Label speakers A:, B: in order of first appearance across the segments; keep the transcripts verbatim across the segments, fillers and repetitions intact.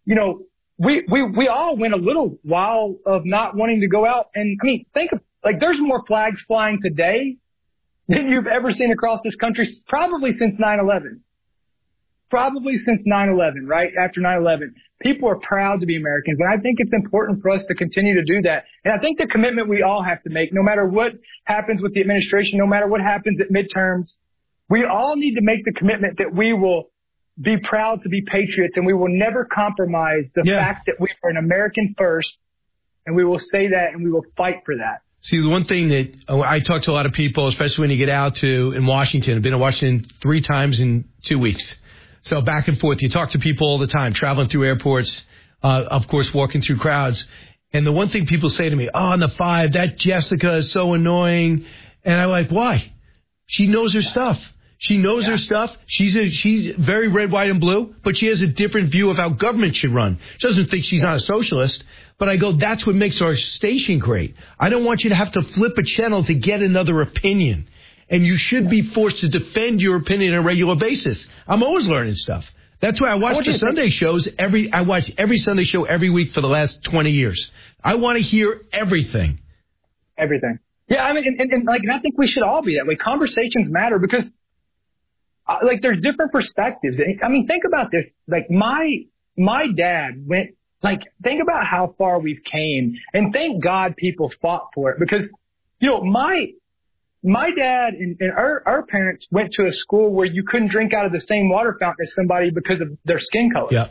A: you know, we, we, we all went a little while of not wanting to go out. And I mean, think of, like, there's more flags flying today than you've ever seen across this country, probably since nine eleven. Probably since nine eleven, right? After nine eleven. People are proud to be Americans. And I think it's important for us to continue to do that. And I think the commitment we all have to make, no matter what happens with the administration, no matter what happens at midterms, we all need to make the commitment that we will be proud to be patriots and we will never compromise the yeah. fact that we are an American first. And we will say that and we will fight for that.
B: See, the one thing that I talk to a lot of people, especially when you get out to in Washington, I've been to Washington three times in two weeks. So back and forth, you talk to people all the time, traveling through airports, uh, of course, walking through crowds. And the one thing people say to me, oh, on the five, that Jessica is so annoying. And I'm like, why? She knows her stuff. She knows yeah. her stuff. She's a, she's very red, white, and blue, but she has a different view of how government should run. She doesn't think she's not a socialist. But I go, that's what makes our station great. I don't want you to have to flip a channel to get another opinion. And you should be forced to defend your opinion on a regular basis. I'm always learning stuff. That's why I watch I the Sunday shows every, I watch every Sunday show every week for the last twenty years. I want to hear everything.
A: Everything. Yeah, I mean, and, and, and like, and I think we should all be that way. Conversations matter because, uh, like, there's different perspectives. I mean, think about this. Like, my, my dad went, like, think about how far we've came, and thank God people fought for it because, you know, my, My dad and, and our, our parents went to a school where you couldn't drink out of the same water fountain as somebody because of their skin color.
B: Yeah.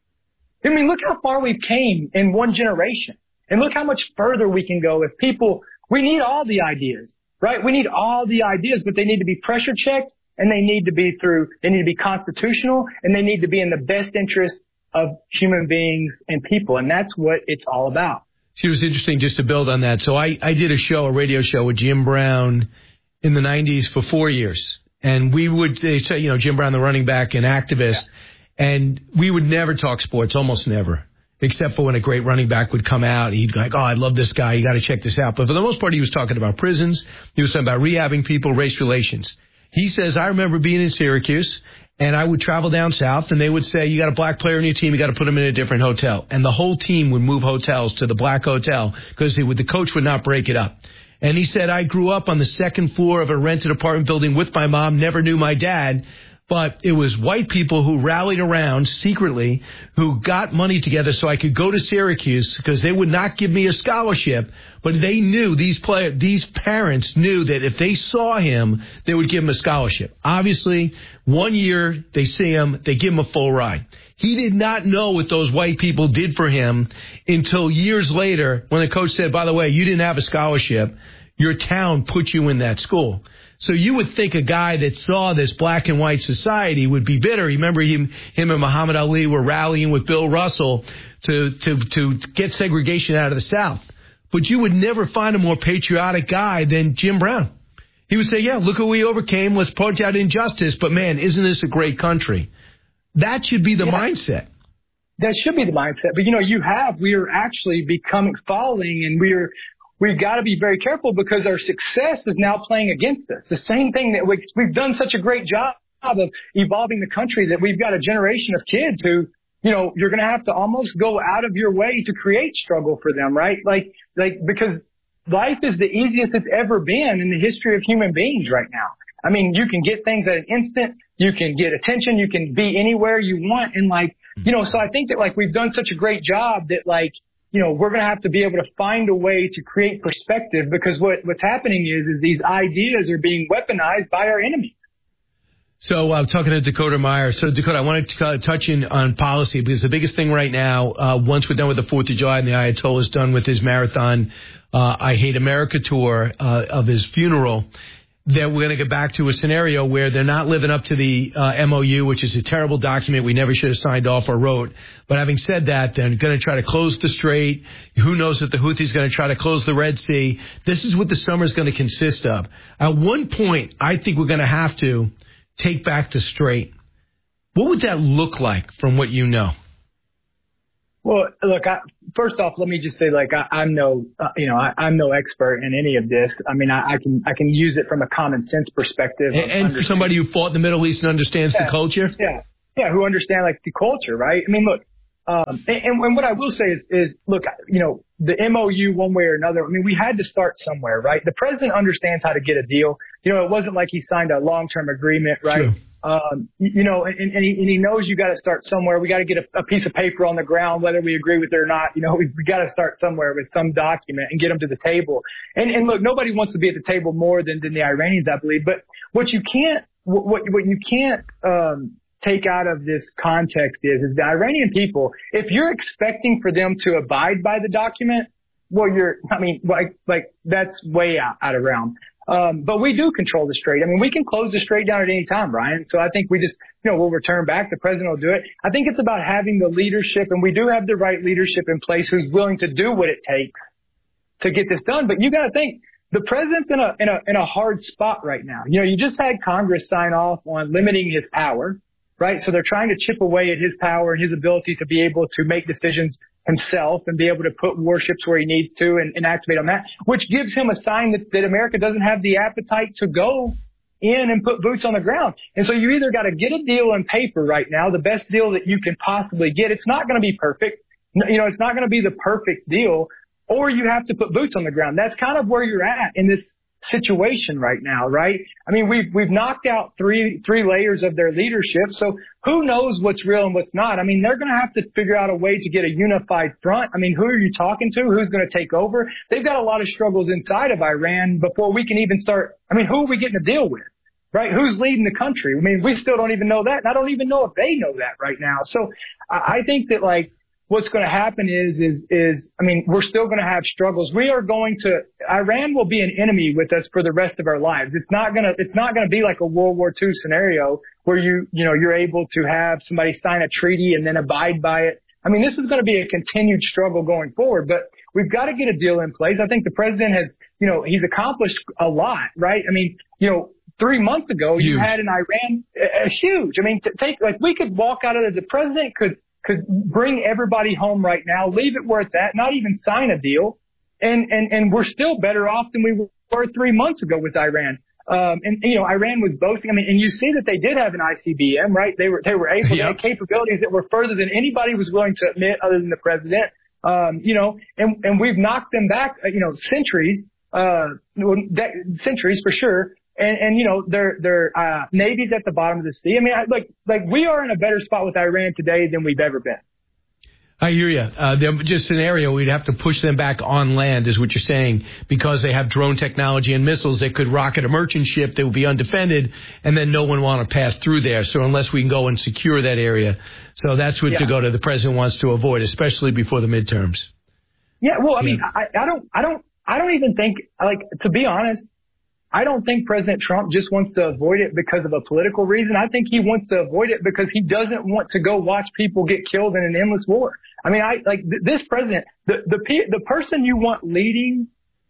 A: I mean, look how far we've came in one generation. And look how much further we can go if people, we need all the ideas, right? We need all the ideas, but they need to be pressure checked and they need to be through, they need to be constitutional and they need to be in the best interest of human beings and people. And that's what it's all about.
B: See, it was interesting just to build on that. So I, I did a show, a radio show with Jim Brown in the nineties for four years. And we would, they say, you know, Jim Brown, the running back and activist, yeah. and we would never talk sports, almost never, except for when a great running back would come out. He'd go like, oh, I love this guy. You got to check this out. But for the most part, he was talking about prisons. He was talking about rehabbing people, race relations. He says, I remember being in Syracuse, and I would travel down south, and they would say, you got a black player on your team, you got to put him in a different hotel. And the whole team would move hotels to the black hotel because the coach would not break it up. And he said, I grew up on the second floor of a rented apartment building with my mom, never knew my dad, but it was white people who rallied around secretly, who got money together so I could go to Syracuse because they would not give me a scholarship, but they knew, these play, these parents knew that if they saw him, they would give him a scholarship. Obviously, one year they see him, they give him a full ride. He did not know what those white people did for him until years later when the coach said, by the way, you didn't have a scholarship. Your town put you in that school. So you would think a guy that saw this black and white society would be bitter. Remember him, him and Muhammad Ali were rallying with Bill Russell to, to, to get segregation out of the South. But you would never find a more patriotic guy than Jim Brown. He would say, yeah, look what we overcame. Let's point out injustice. But, man, isn't this a great country? That should be the yeah. mindset.
A: That should be the mindset. But, you know, you have, we are actually becoming, falling, and we're, we've got to be very careful because our success is now playing against us. The same thing that we, we've done such a great job of evolving the country that we've got a generation of kids who, you know, you're going to have to almost go out of your way to create struggle for them, right? Like, like, because life is the easiest it's ever been in the history of human beings right now. I mean, you can get things at an instant. You can get attention. You can be anywhere you want. And like, you know, so I think that like we've done such a great job that like, you know, we're going to have to be able to find a way to create perspective because what, what's happening is, is these ideas are being weaponized by our enemies.
B: So I'm uh, talking to Dakota Meyer. So, Dakota, I want to uh, touch in on policy because the biggest thing right now, uh, once we're done with the fourth of July and the Ayatollah is done with his marathon, uh, I Hate America tour uh, of his funeral, that we're going to get back to a scenario where they're not living up to the uh, M O U, which is a terrible document we never should have signed off or wrote. But having said that, they're going to try to close the strait. Who knows if the Houthis are going to try to close the Red Sea. This is what the summer is going to consist of. At one point, I think we're going to have to take back the strait. What would that look like from what you know?
A: Well, look, I, first off, let me just say, like, I, I'm no, uh, you know, I, I'm no expert in any of this. I mean, I, I can, I can use it from a common sense perspective.
B: And, and for somebody who fought in the Middle East and understands
A: yeah,
B: the culture?
A: Yeah. Yeah. Who understand, like, the culture, right? I mean, look, Um, and, and what I will say is, is, look, you know, the M O U one way or another, I mean, we had to start somewhere, right? The president understands how to get a deal. You know, it wasn't like he signed a long-term agreement, right? True. Um, you know, and, and, he, and he knows you got to start somewhere. We got to get a, a piece of paper on the ground, whether we agree with it or not. You know, we, we got to start somewhere with some document and get them to the table. And, and look, nobody wants to be at the table more than, than the Iranians, I believe. But what you can't, what, what you can't, um, take out of this context is, is the Iranian people, if you're expecting for them to abide by the document, well, you're, I mean, like, like that's way out, out of realm. Um, but we do control the strait. I mean, we can close the strait down at any time, Brian. So I think we just, you know, we'll return back. The president will do it. I think it's about having the leadership, and we do have the right leadership in place who's willing to do what it takes to get this done. But you got to think, the president's in a, in a, in a hard spot right now. You know, you just had Congress sign off on limiting his power, right? So they're trying to chip away at his power and his ability to be able to make decisions himself and be able to put warships where he needs to and, and activate on that, which gives him a sign that, that America doesn't have the appetite to go in and put boots on the ground. And so you either got to get a deal on paper right now, the best deal that you can possibly get. It's not going to be perfect. You know, it's not going to be the perfect deal, or you have to put boots on the ground. That's kind of where you're at in this situation right now, right? I mean, we've, we've knocked out three, three layers of their leadership. So who knows what's real and what's not? I mean, they're going to have to figure out a way to get a unified front. I mean, who are you talking to? Who's going to take over? They've got a lot of struggles inside of Iran before we can even start. I mean, who are we getting to deal with, right? Who's leading the country? I mean, we still don't even know that. And I don't even know if they know that right now. So I think that, like, what's going to happen is, is, is, I mean, we're still going to have struggles. We are going to, Iran will be an enemy with us for the rest of our lives. It's not going to, it's not going to be like a World War Two scenario where you, you know, you're able to have somebody sign a treaty and then abide by it. I mean, this is going to be a continued struggle going forward, but we've got to get a deal in place. I think the president has, you know, he's accomplished a lot, right? I mean, you know, three months ago, huge. You had in Iran, uh, huge. I mean, to take, like, we could walk out of it. The president could, could bring everybody home right now, leave it where it's at, not even sign a deal. And, and, and we're still better off than we were three months ago with Iran. Um, and, you know, Iran was boasting. I mean, and you see that they did have an I C B M, right? They were, they were able to have capabilities that were further than anybody was willing to admit other than the president. Um, you know, and, and we've knocked them back, you know, centuries, uh, centuries for sure. And, and, you know, their, their, uh, navy's at the bottom of the sea. I mean, I, like, like we are in a better spot with Iran today than we've ever been.
B: I hear you. Uh, just an area we'd have to push them back on land is what you're saying, because they have drone technology and missiles that could rocket a merchant ship that would be undefended, and then no one want to pass through there. So unless we can go and secure that area. So that's what yeah. to go to the president wants to avoid, especially before the midterms.
A: Yeah. Well, I mean, I, I don't, I don't, I don't even think, like, to be honest, I don't think President Trump just wants to avoid it because of a political reason. I think he wants to avoid it because he doesn't want to go watch people get killed in an endless war. I mean, I like th- this president, the, the, the person you want leading,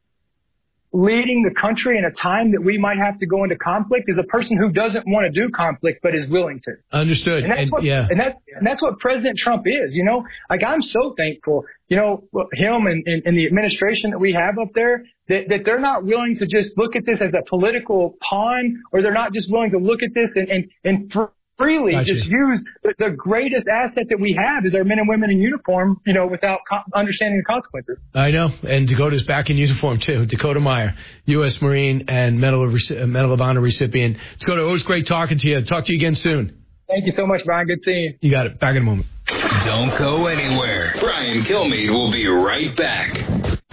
A: leading the country in a time that we might have to go into conflict is a person who doesn't want to do conflict, but is willing to.
B: Understood.
A: And that's
B: and,
A: what,
B: yeah.
A: and that's, and that's what President Trump is, you know, like I'm so thankful, you know, him and, and, and the administration that we have up there, that, that they're not willing to just look at this as a political pawn, or they're not just willing to look at this and, and, and freely gotcha. just use the, the greatest asset that we have is our men and women in uniform, you know, without co- understanding the consequences.
B: I know. And Dakota's back in uniform, too. Dakota Meyer, U S Marine and Medal of, Medal of Honor recipient. Dakota, it was great talking to you. Talk to you again soon.
A: Thank you so much, Brian. Good seeing you.
B: You got it. Back in a moment.
C: Don't go anywhere. Brian Kilmeade will be right back.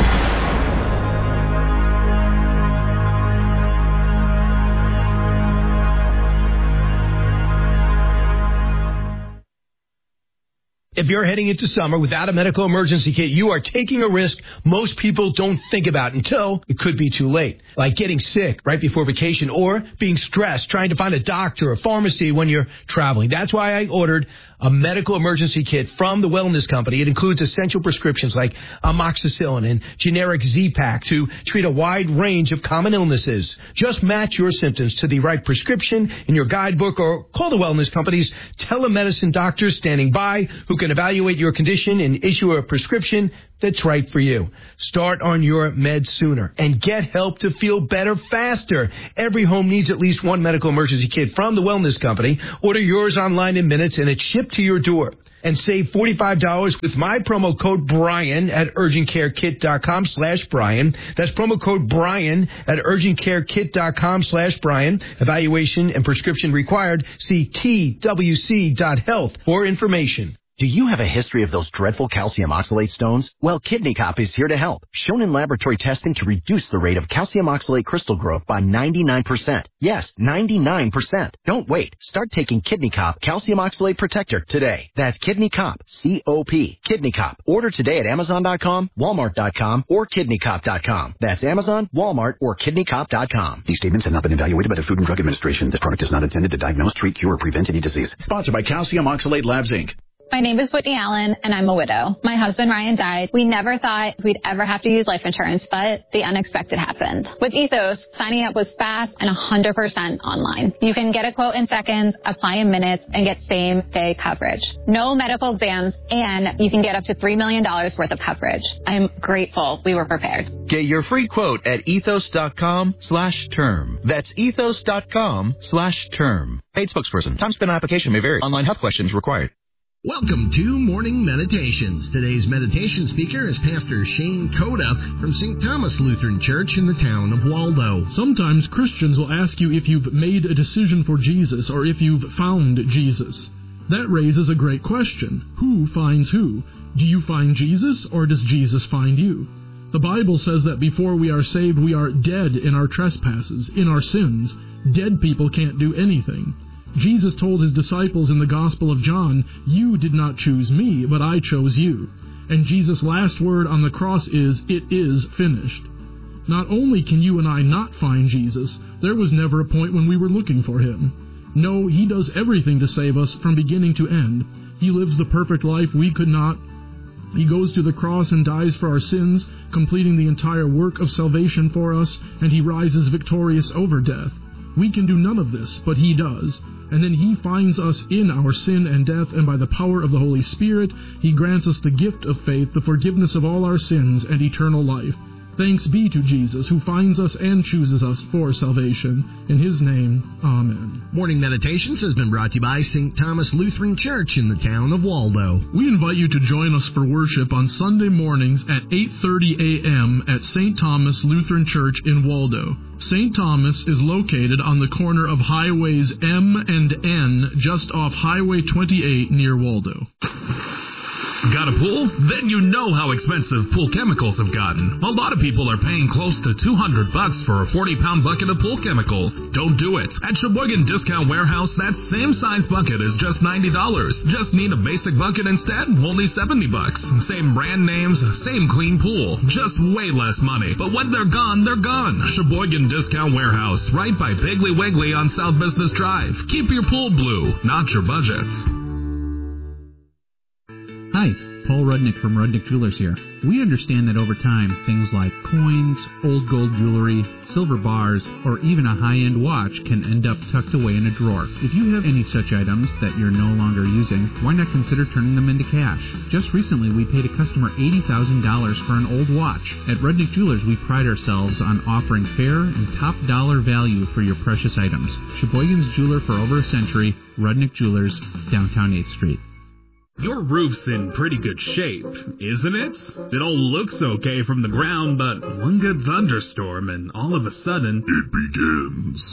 B: If you're heading into summer without a medical emergency kit, you are taking a risk most people don't think about until it could be too late. Like getting sick right before vacation, or being stressed trying to find a doctor or pharmacy when you're traveling. That's why I ordered a medical emergency kit from the Wellness Company. It includes essential prescriptions like amoxicillin and generic Z-Pak to treat a wide range of common illnesses. Just match your symptoms to the right prescription in your guidebook, or call the Wellness Company's telemedicine doctors standing by who can evaluate your condition and issue a prescription that's right for you. Start on your meds sooner and get help to feel better faster. Every home needs at least one medical emergency kit from the Wellness Company. Order yours online in minutes and it's shipped shipped to your door. And save forty-five dollars with my promo code Brian at urgentcarekit.com slash Brian. That's promo code Brian at urgentcarekit.com slash Brian. Evaluation and prescription required. See T W C dot health for information.
D: Do you have a history of those dreadful calcium oxalate stones? Well, Kidney Cop is here to help. Shown in laboratory testing to reduce the rate of calcium oxalate crystal growth by ninety-nine percent. Yes, ninety-nine percent. Don't wait. Start taking Kidney Cop Calcium Oxalate Protector today. That's Kidney Cop, C O P. Kidney Cop. Order today at Amazon dot com, Walmart dot com, or Kidney Cop dot com. That's Amazon, Walmart, or Kidney Cop dot com.
E: These statements have not been evaluated by the Food and Drug Administration. This product is not intended to diagnose, treat, cure, or prevent any disease.
F: Sponsored by Calcium Oxalate Labs, Incorporated.
G: My name is Whitney Allen, and I'm a widow. My husband, Ryan, died. We never thought we'd ever have to use life insurance, but the unexpected happened. With Ethos, signing up was fast and one hundred percent online. You can get a quote in seconds, apply in minutes, and get same-day coverage. No medical exams, and you can get up to three million dollars worth of coverage. I'm grateful we were prepared.
H: Get your free quote at ethos.com slash term. That's ethos.com slash term. Paid spokesperson. Time spent on application may vary. Online health questions required.
I: Welcome to Morning Meditations. Today's meditation speaker is Pastor Shane Coda from Saint Thomas Lutheran Church in the town of Waldo.
J: Sometimes Christians will ask you if you've made a decision for Jesus or if you've found Jesus. That raises a great question. Who finds who? Do you find Jesus or does Jesus find you? The Bible says that before we are saved, we are dead in our trespasses, in our sins. Dead people can't do anything. Jesus told his disciples in the Gospel of John, "You did not choose me, but I chose you." And Jesus' last word on the cross is, "It is finished." Not only can you and I not find Jesus, there was never a point when we were looking for him. No, he does everything to save us from beginning to end. He lives the perfect life we could not. He goes to the cross and dies for our sins, completing the entire work of salvation for us, and he rises victorious over death. We can do none of this, but he does. And then he finds us in our sin and death, and by the power of the Holy Spirit, he grants us the gift of faith, the forgiveness of all our sins, and eternal life. Thanks be to Jesus, who finds us and chooses us for salvation. In his name, amen.
I: Morning Meditations has been brought to you by Saint Thomas Lutheran Church in the town of Waldo.
J: We invite you to join us for worship on Sunday mornings at eight thirty a.m. at Saint Thomas Lutheran Church in Waldo. Saint Thomas is located on the corner of highways M and N, just off Highway twenty-eight near Waldo.
K: Got a pool? Then you know how expensive pool chemicals have gotten. A lot of people are paying close to two hundred bucks for a forty pound bucket of pool chemicals. Don't do it. At Sheboygan Discount Warehouse, that same size bucket is just ninety dollars. Just need a basic bucket instead, only seventy bucks. Same brand names, same clean pool. Just way less money. But when they're gone, they're gone. Sheboygan Discount Warehouse, right by Piggly Wiggly on South Business Drive. Keep your pool blue, not your budgets.
L: Hi, Paul Rudnick from Rudnick Jewelers here. We understand that over time, things like coins, old gold jewelry, silver bars, or even a high-end watch can end up tucked away in a drawer. If you have any such items that you're no longer using, why not consider turning them into cash? Just recently, we paid a customer eighty thousand dollars for an old watch. At Rudnick Jewelers, we pride ourselves on offering fair and top-dollar value for your precious items. Sheboygan's jeweler for over a century, Rudnick Jewelers, downtown eighth Street.
K: Your roof's in pretty good shape, isn't it? It all looks okay from the ground, but one good thunderstorm and all of a sudden, it begins.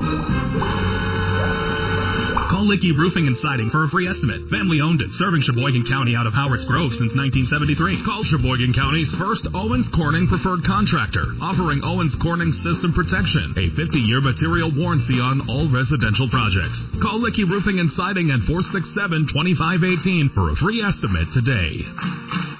K: Call Licky Roofing and Siding for a free estimate. Family owned and serving Sheboygan County out of Howards Grove since nineteen seventy-three. Call Sheboygan County's first Owens Corning preferred contractor, offering Owens Corning system protection, a fifty-year material warranty on all residential projects. Call Licky Roofing and Siding at four six seven, two five one eight for a free estimate today.